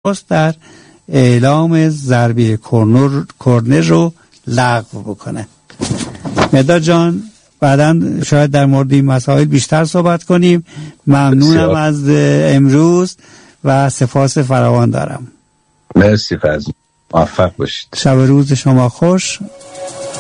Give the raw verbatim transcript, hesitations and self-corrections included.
در اعلام ضربه کرنر کرنر رو لغو بکنه. مداد جان بعداً شاید در مورد این مسائل بیشتر صحبت کنیم. ممنونم از امروز و سپاس فراوان دارم. مرسی فضل، موفق باشید. شب روز شما خوش.